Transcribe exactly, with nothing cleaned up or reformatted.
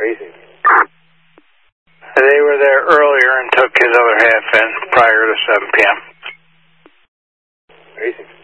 Crazy. They were there earlier and took his other half in prior to seven p.m. Crazy.